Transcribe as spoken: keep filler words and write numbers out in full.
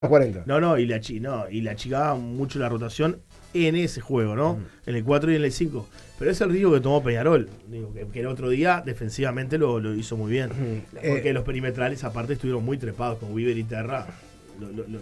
cuarenta. No, no, y le, achi, no, y le achicaba mucho la rotación en ese juego, ¿no? Mm. En el cuatro y en el cinco. Pero es el riesgo que tomó Peñarol. Digo, que, que el otro día defensivamente lo, lo hizo muy bien. Mm. Porque eh, los perimetrales aparte estuvieron muy trepados con Weaver y Terra. Lo, lo, lo,